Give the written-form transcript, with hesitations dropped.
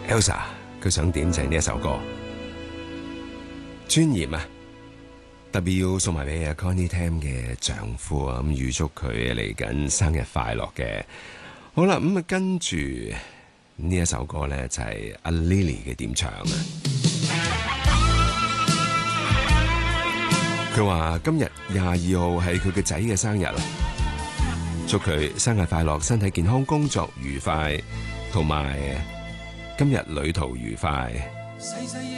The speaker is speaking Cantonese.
Elsa 佢想點就係呢一首歌，尊嚴啊！特別要送埋俾阿 Connie Tam 嘅丈夫啊，咁預祝佢嚟緊生日快樂嘅。好啦，咁啊跟住呢一首歌咧就係阿 Lily 嘅點唱啊。佢話今日22號係佢嘅仔嘅生日啊，祝佢生日快樂，身體健康，工作愉快，同埋今日旅途愉快。